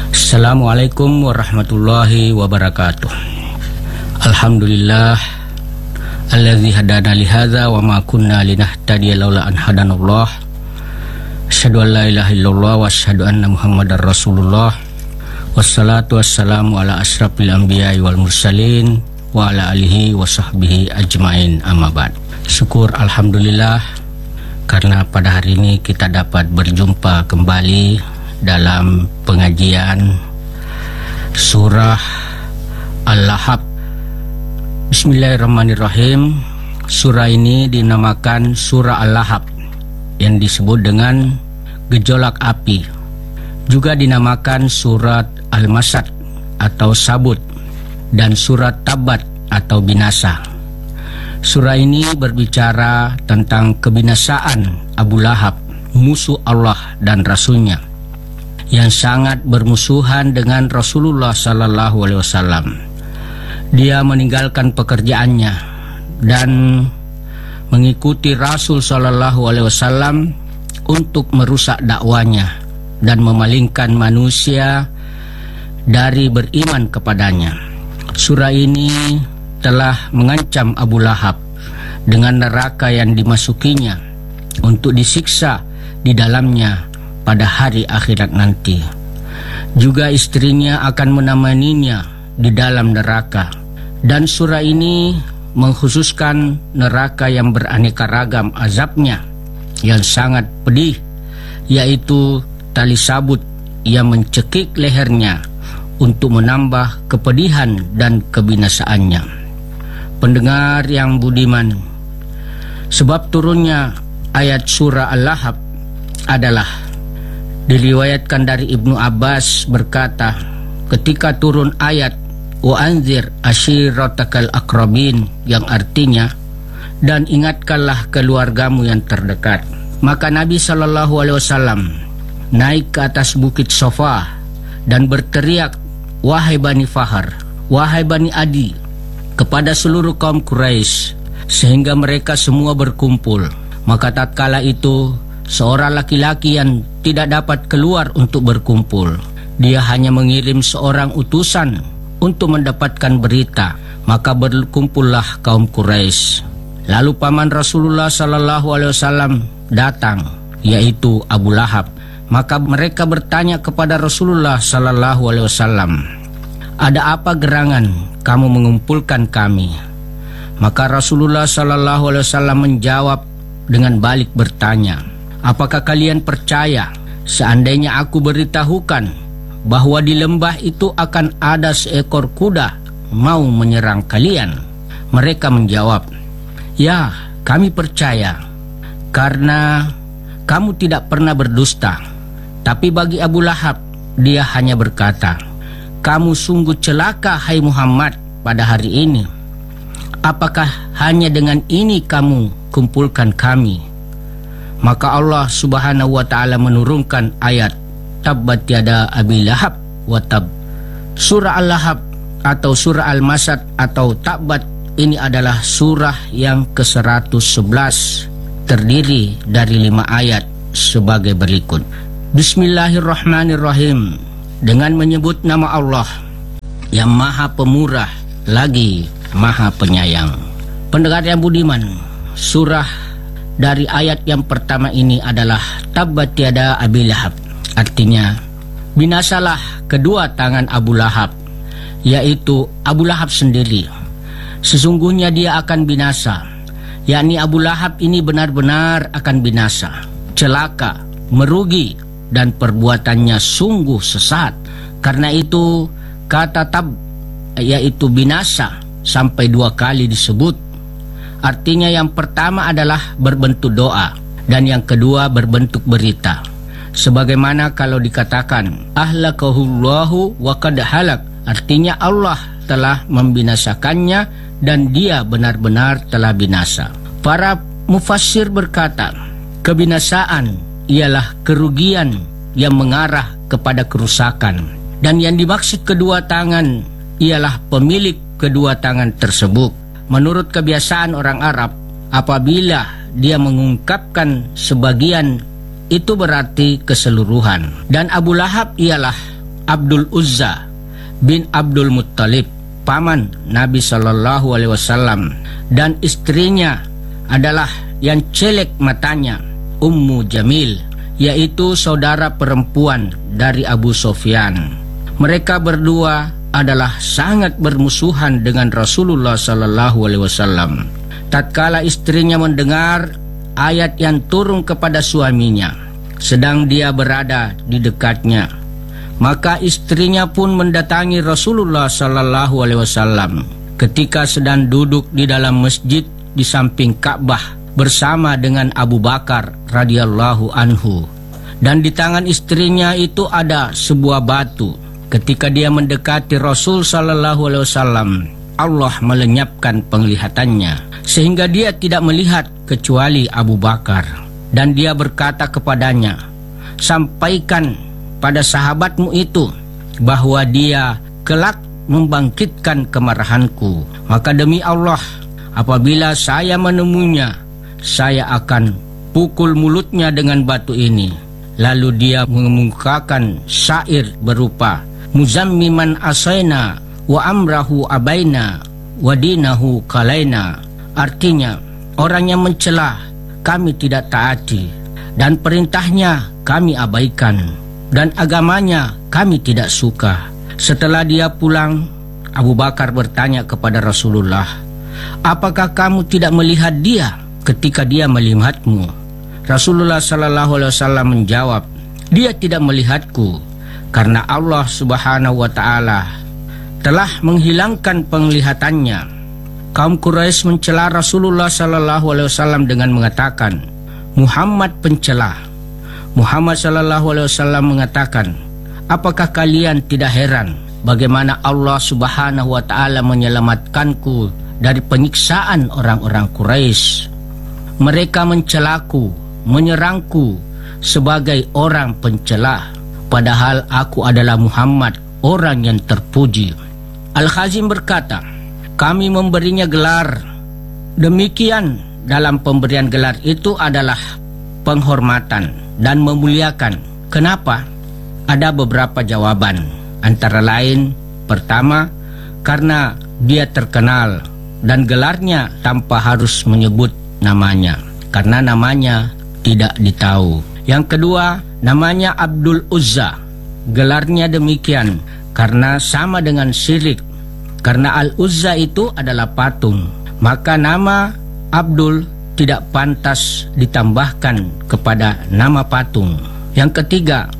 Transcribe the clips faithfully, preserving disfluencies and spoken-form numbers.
Assalamualaikum warahmatullahi wabarakatuh. Alhamdulillah alladzi hadana li hadza wa ma kunna linahtadiya laula an hadanallah. Asyhadu an la ilaha illallah wa asyhadu anna Muhammadar Rasulullah. Wassalatu wassalamu ala asyrafil anbiya'i wal mursalin wa ala alihi wa sahbihi ajmain, amma ba'd. Syukur alhamdulillah karena pada hari ini kita dapat berjumpa kembali dalam pengajian surah Al-Lahab. Bismillahirrahmanirrahim. Surah ini dinamakan surah Al-Lahab yang disebut dengan gejolak api. Juga dinamakan surat Al-Masad atau sabut dan surat Tabat atau binasa. Surah ini berbicara tentang kebinasaan Abu Lahab, musuh Allah dan Rasulnya, yang sangat bermusuhan dengan Rasulullah Sallallahu Alaihi Wasallam. Dia meninggalkan pekerjaannya dan mengikuti Rasul Sallallahu Alaihi Wasallam untuk merusak dakwanya dan memalingkan manusia dari beriman kepadanya. Surah ini telah mengancam Abu Lahab dengan neraka yang dimasukinya untuk disiksa di dalamnya pada hari akhirat nanti. Juga istrinya akan menemaninya di dalam neraka. Dan surah ini mengkhususkan neraka yang beraneka ragam azabnya yang sangat pedih, yaitu tali sabut yang mencekik lehernya untuk menambah kepedihan dan kebinasaannya. Pendengar yang budiman, sebab turunnya ayat surah Al-Lahab adalah diriwayatkan dari Ibnu Abbas berkata, ketika turun ayat wa anzir ashiratakal aqrabin, yang artinya dan ingatkanlah keluargamu yang terdekat, maka Nabi Shallallahu Alaihi Wasallam naik ke atas bukit Sofa dan berteriak, wahai Bani Fahar, wahai Bani Adi, kepada seluruh kaum Quraisy, sehingga mereka semua berkumpul. Maka tatkala itu seorang laki-laki yang tidak dapat keluar untuk berkumpul, dia hanya mengirim seorang utusan untuk mendapatkan berita. Maka berkumpullah kaum Quraisy. Lalu paman Rasulullah Sallallahu Alaihi Wasallam datang, yaitu Abu Lahab. Maka mereka bertanya kepada Rasulullah Sallallahu Alaihi Wasallam, ada apa gerangan kamu mengumpulkan kami? Maka Rasulullah Sallallahu Alaihi Wasallam menjawab dengan balik bertanya, apakah kalian percaya seandainya aku beritahukan bahwa di lembah itu akan ada seekor kuda mau menyerang kalian? Mereka menjawab, ya, kami percaya, karena kamu tidak pernah berdusta. Tapi bagi Abu Lahab, dia hanya berkata, kamu sungguh celaka hai Muhammad pada hari ini. Apakah hanya dengan ini kamu kumpulkan kami? Maka Allah Subhanahu wa ta'ala menurunkan ayat Tabbat yada Abi Lahab wa tab. Surah Al-Lahab atau surah Al-Masad atau Tabat ini adalah surah yang ke seratus sebelas, terdiri dari lima ayat sebagai berikut. Bismillahirrahmanirrahim. Dengan menyebut nama Allah yang maha pemurah lagi maha penyayang. Pendengar yang budiman, surah dari ayat yang pertama ini adalah Tabbat yada Abi Lahab. Artinya, binasalah kedua tangan Abu Lahab, yaitu Abu Lahab sendiri. Sesungguhnya dia akan binasa, yakni Abu Lahab ini benar-benar akan binasa, celaka, merugi, dan perbuatannya sungguh sesat. Karena itu kata tab, yaitu binasa, sampai dua kali disebut. Artinya yang pertama adalah berbentuk doa, dan yang kedua berbentuk berita. Sebagaimana kalau dikatakan ahlakahullahu wa qad halak, artinya Allah telah membinasakannya dan dia benar-benar telah binasa. Para mufassir berkata, kebinasaan ialah kerugian yang mengarah kepada kerusakan, dan yang dimaksud kedua tangan ialah pemilik kedua tangan tersebut. Menurut kebiasaan orang Arab, apabila dia mengungkapkan sebagian, itu berarti keseluruhan. Dan Abu Lahab ialah Abdul Uzza bin Abdul Muttalib, paman Nabi Shallallahu Alaihi Wasallam, dan istrinya adalah yang celek matanya, Ummu Jamil, yaitu saudara perempuan dari Abu Sufyan. Mereka berdua adalah sangat bermusuhan dengan Rasulullah Shallallahu Alaihi Wasallam. Tatkala istrinya mendengar ayat yang turun kepada suaminya, sedang dia berada di dekatnya, maka istrinya pun mendatangi Rasulullah Shallallahu Alaihi Wasallam ketika sedang duduk di dalam masjid di samping Ka'bah bersama dengan Abu Bakar radhiyallahu anhu, dan di tangan istrinya itu ada sebuah batu. Ketika dia mendekati Rasul Shallallahu Alaihi Wasallam, Allah melenyapkan penglihatannya sehingga dia tidak melihat kecuali Abu Bakar, dan dia berkata kepadanya, "Sampaikan pada sahabatmu itu bahwa dia kelak membangkitkan kemarahanku. Maka demi Allah, apabila saya menemunya, saya akan pukul mulutnya dengan batu ini." Lalu dia mengemukakan syair berupa Muzammiman asaina wa amrahu abaina wa dinahu kalaina. Artinya, orang yang mencela kami tidak taati, dan perintahnya kami abaikan, dan agamanya kami tidak suka. Setelah dia pulang, Abu Bakar bertanya kepada Rasulullah, "Apakah kamu tidak melihat dia ketika dia melihatmu?" Rasulullah Shallallahu Alaihi Wasallam menjawab, "Dia tidak melihatku karena Allah Subhanahu Wa Taala telah menghilangkan penglihatannya." Kaum Quraisy mencela Rasulullah Shallallahu Alaihi Wasallam dengan mengatakan, "Muhammad pencela." Muhammad Shallallahu Alaihi Wasallam mengatakan, "Apakah kalian tidak heran bagaimana Allah Subhanahu Wa Taala menyelamatkanku dari penyiksaan orang-orang Quraisy? Mereka mencelaku, menyerangku sebagai orang pencela, padahal aku adalah Muhammad, orang yang terpuji." Al-Khazim berkata, "Kami memberinya gelar demikian. Dalam pemberian gelar itu adalah penghormatan dan memuliakan. Kenapa? Ada beberapa jawaban. Antara lain, pertama, karena dia terkenal dan gelarnya tanpa harus menyebut namanya, karena namanya tidak ditahu. Yang kedua, namanya Abdul Uzza. Gelarnya demikian karena sama dengan syirik, karena Al-Uzza itu adalah patung, maka nama Abdul tidak pantas ditambahkan kepada nama patung. Yang ketiga,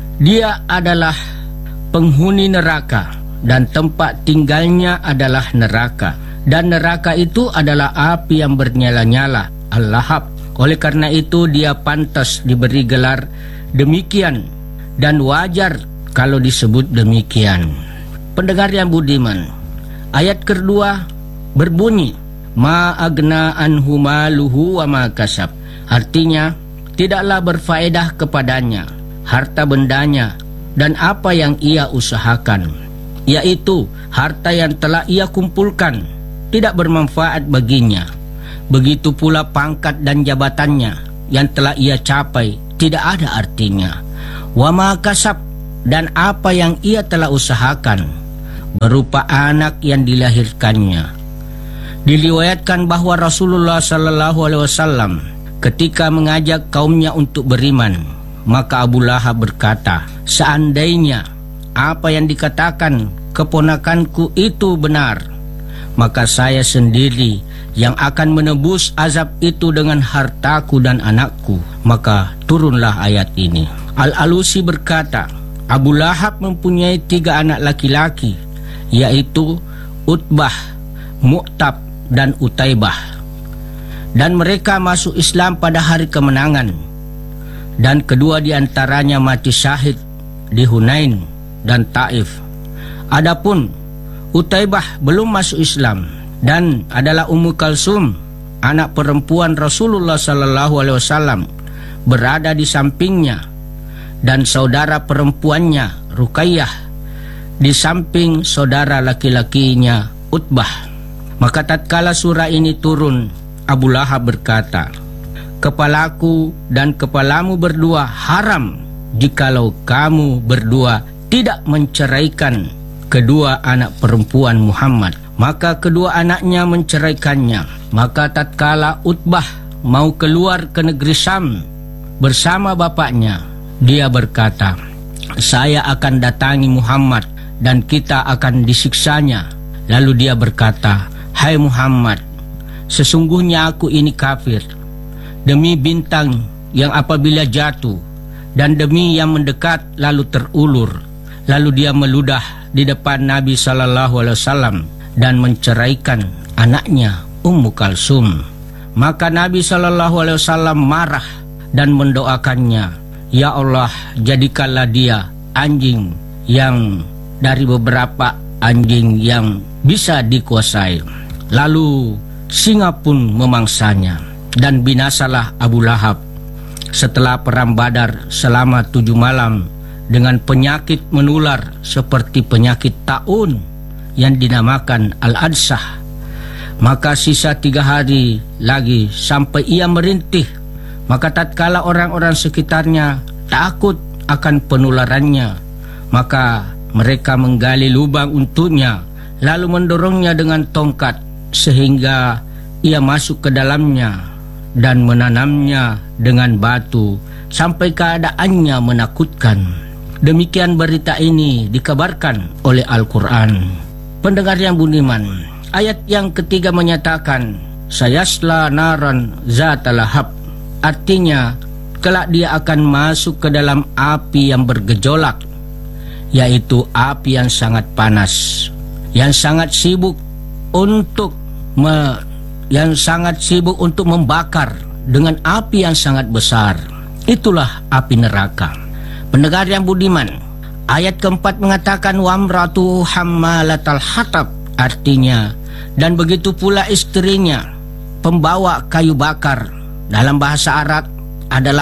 dia adalah penghuni neraka dan tempat tinggalnya adalah neraka, dan neraka itu adalah api yang bernyala-nyala, Al-Lahab. Oleh karena itu dia pantas diberi gelar demikian, dan wajar kalau disebut demikian." Pendengar yang budiman, ayat kedua berbunyi, "Ma agna anhu maluhu wa ma kasab." Artinya, tidaklah berfaedah kepadanya harta bendanya dan apa yang ia usahakan, yaitu harta yang telah ia kumpulkan, tidak bermanfaat baginya. Begitu pula pangkat dan jabatannya yang telah ia capai, tidak ada artinya. Wa ma kasab, dan apa yang ia telah usahakan, berupa anak yang dilahirkannya. Diriwayatkan bahwa Rasulullah Shallallahu Alaihi Wasallam ketika mengajak kaumnya untuk beriman, maka Abu Lahab berkata, "Seandainya apa yang dikatakan keponakanku itu benar, maka saya sendiri yang akan menebus azab itu dengan hartaku dan anakku." Maka turunlah ayat ini. Al-Alusi berkata, Abu Lahab mempunyai tiga anak laki-laki, yaitu Utbah, Mu'tab, dan Utaibah, dan mereka masuk Islam pada hari kemenangan, dan kedua diantaranya mati syahid di Hunain dan Taif. Adapun Utaibah belum masuk Islam, dan adalah Ummu Kalsum, anak perempuan Rasulullah Sallallahu Alaihi Wasallam, berada di sampingnya, dan saudara perempuannya Ruqayyah di samping saudara laki-lakinya Utbah. Maka tatkala surah ini turun, Abu Lahab berkata, "Kepalaku dan kepalamu berdua haram jikalau kamu berdua tidak menceraikan kedua anak perempuan Muhammad. Maka kedua anaknya menceraikannya. Maka tatkala Utbah mau keluar ke negeri Syam bersama bapaknya, dia berkata, saya akan datangi Muhammad dan kita akan disiksanya. Lalu dia berkata, hai Muhammad, sesungguhnya aku ini kafir. Demi bintang yang apabila jatuh dan demi yang mendekat lalu terulur. Lalu dia meludah di depan Nabi Sallallahu Alaihi Wasallam dan menceraikan anaknya Ummu Kalsum. Maka Nabi Sallallahu Alaihi Wasallam marah dan mendoakannya, ya Allah, jadikanlah dia anjing yang dari beberapa anjing yang bisa dikuasai. Lalu singa pun memangsanya dan binasalah Abu Lahab setelah perang Badar selama tujuh malam dengan penyakit menular seperti penyakit taun yang dinamakan Al-Adsah. Maka sisa tiga hari lagi sampai ia merintih. Maka tatkala orang-orang sekitarnya takut akan penularannya, maka mereka menggali lubang untuknya lalu mendorongnya dengan tongkat sehingga ia masuk ke dalamnya dan menanamnya dengan batu sampai keadaannya menakutkan. Demikian berita ini dikabarkan oleh Al-Quran. Pendengar yang budiman, ayat yang ketiga menyatakan sayasla naran zata lahab, artinya kelak dia akan masuk ke dalam api yang bergejolak, yaitu api yang sangat panas, yang sangat sibuk untuk me, yang sangat sibuk untuk membakar dengan api yang sangat besar. Itulah api neraka. Pendengar yang budiman, ayat keempat mengatakan wamratu hammalatal hatab, artinya dan begitu pula istrinya pembawa kayu bakar. Dalam bahasa Arab adalah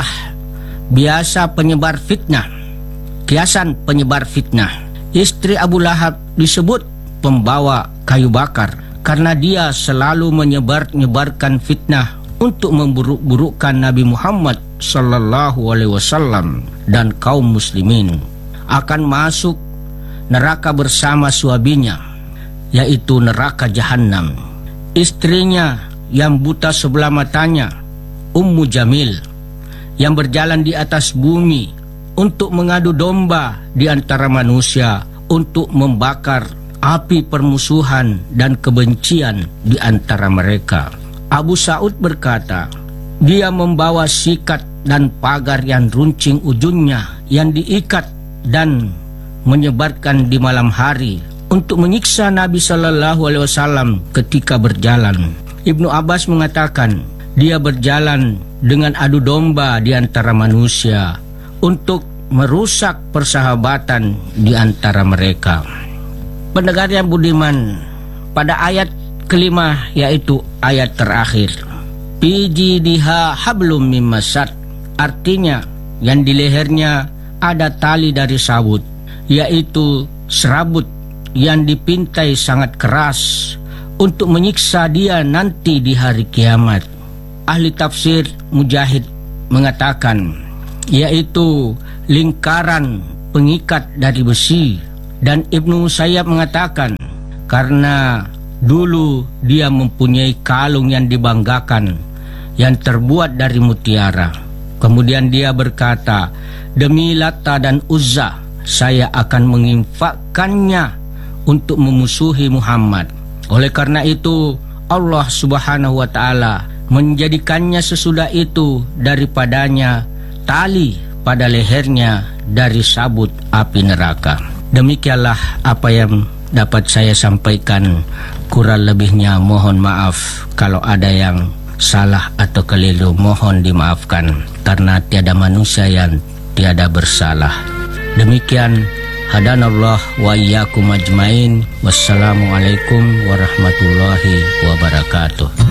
biasa penyebar fitnah, kiasan penyebar fitnah. Istri Abu Lahab disebut pembawa kayu bakar karena dia selalu menyebar-nyebarkan fitnah untuk memburuk-burukkan Nabi Muhammad sallallahu alaihi wasallam dan kaum muslimin. Akan masuk neraka bersama suaminya, yaitu neraka jahanam. Istrinya yang buta sebelah matanya, Ummu Jamil, yang berjalan di atas bumi untuk mengadu domba di antara manusia untuk membakar api permusuhan dan kebencian di antara mereka. Abu Sa'ud berkata, dia membawa sikat dan pagar yang runcing ujungnya yang diikat dan menyebarkan di malam hari untuk menyiksa Nabi Sallallahu Alaihi Wasallam ketika berjalan. Ibnu Abbas mengatakan, dia berjalan dengan adu domba di antara manusia untuk merusak persahabatan di antara mereka. Pendengar yang budiman, pada ayat kelima, yaitu ayat terakhir, Pijidiha hablum mim masad, artinya yang di lehernya ada tali dari sabut, yaitu serabut yang dipintai sangat keras untuk menyiksa dia nanti di hari kiamat. Ahli tafsir Mujahid mengatakan, yaitu lingkaran pengikat dari besi. Dan Ibnu Musayyab mengatakan, karena dulu dia mempunyai kalung yang dibanggakan yang terbuat dari mutiara. Kemudian dia berkata, demi Lata dan Uzza, saya akan menginfakkannya untuk memusuhi Muhammad. Oleh karena itu Allah Subhanahu wa ta'ala menjadikannya sesudah itu daripadanya tali pada lehernya dari sabut api neraka. Demikianlah apa yang dapat saya sampaikan. Kurang lebihnya mohon maaf kalau ada yang salah atau keliru, mohon dimaafkan karena tiada manusia yang tiada bersalah. Demikian, hadanallah wa iyyakum ajmain. Wassalamualaikum warahmatullahi wabarakatuh.